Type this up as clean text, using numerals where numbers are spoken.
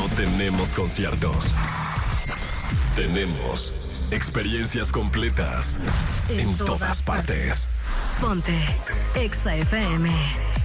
No tenemos conciertos. Tenemos experiencias completas en todas partes. Ponte Exa FM.